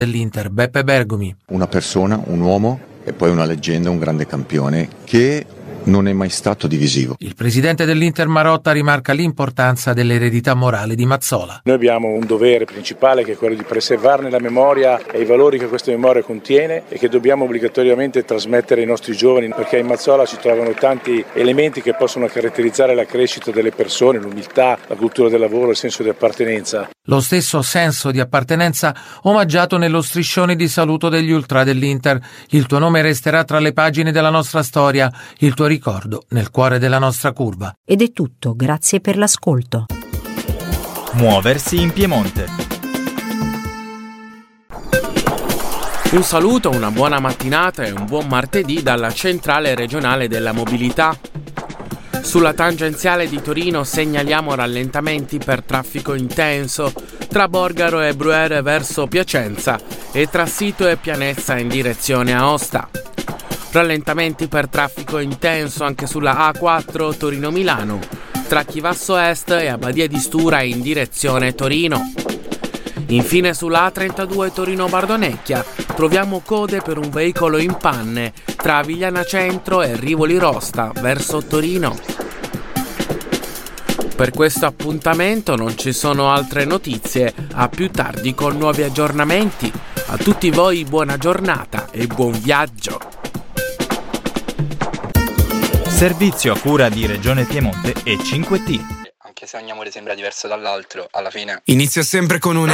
dell'Inter Beppe Bergomi. Una persona, un uomo e poi una leggenda, un grande campione che non è mai stato divisivo. Il presidente dell'Inter Marotta rimarca l'importanza dell'eredità morale di Mazzola. Noi abbiamo un dovere principale che è quello di preservarne la memoria e i valori che questa memoria contiene e che dobbiamo obbligatoriamente trasmettere ai nostri giovani, perché in Mazzola ci trovano tanti elementi che possono caratterizzare la crescita delle persone, l'umiltà, la cultura del lavoro, il senso di appartenenza. Lo stesso senso di appartenenza omaggiato nello striscione di saluto degli ultra dell'Inter. Il tuo nome resterà tra le pagine della nostra storia, il tuo ricordo nel cuore della nostra curva. Ed è tutto, grazie per l'ascolto. Muoversi in Piemonte. Un saluto, una buona mattinata e un buon martedì dalla centrale regionale della mobilità. Sulla tangenziale di Torino segnaliamo rallentamenti per traffico intenso tra Borgaro e Bruyere verso Piacenza e tra Sito e Pianezza in direzione Aosta. Rallentamenti per traffico intenso anche sulla A4 Torino-Milano tra Chivasso Est e Abbadia di Stura in direzione Torino. Infine sulla A32 Torino-Bardonecchia troviamo code per un veicolo in panne tra Avigliana Centro e Rivoli Rosta verso Torino. Per questo appuntamento non ci sono altre notizie, a più tardi con nuovi aggiornamenti. A tutti voi buona giornata e buon viaggio! Servizio a cura di Regione Piemonte e 5T. Anche se ogni amore sembra diverso dall'altro, alla fine inizia sempre con un